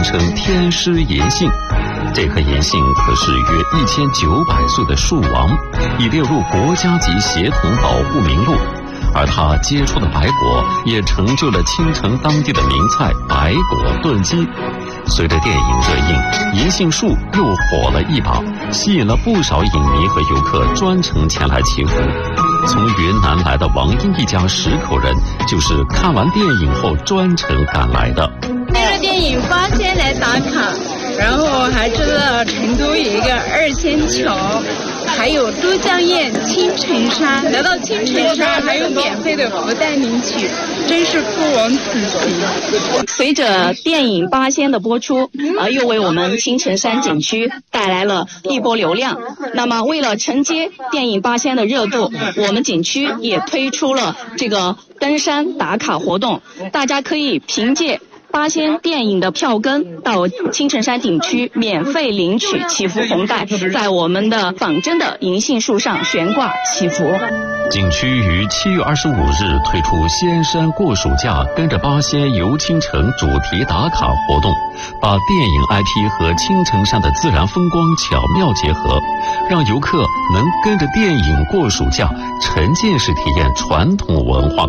人称天师银杏。这棵银杏可是约1900岁的树王，已列入国家级协同保护名录。而它结出的白果也成就了青城当地的名菜白果炖鸡。随着电影热映，银杏树又火了一把，吸引了不少影迷和游客专程前来祈福。从云南来的王英一家10口人，就是看完电影后专程赶来的。 为了电影八仙来打卡，然后还知道成都有一个2仙桥，还有都江堰、青城山。来到青城山还有免费的福袋领取，真是不枉此行。 随着电影八仙的播出，又为我们青城山景区带来了一波流量。那么为了承接电影八仙的热度，我们景区也推出了这个登山打卡活动，大家可以凭借八仙电影的票根到青城山景区免费领取祈福红带，在我们的仿真的银杏树上悬挂祈福。 景区于7月25日推出仙山过暑假跟着八仙游青城主题打卡活动，把电影 IP 和青城山的自然风光巧妙结合，让游客能跟着电影过暑假，沉浸式体验传统文化。